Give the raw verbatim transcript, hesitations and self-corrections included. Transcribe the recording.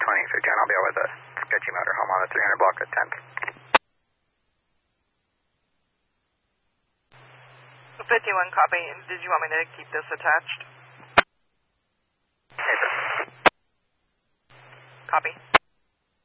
twenty through John. I'll be over the sketchy motor home on the three hundred block at tenth. fifty-one, copy. Did you want me to keep this attached? Yes, sir. Copy.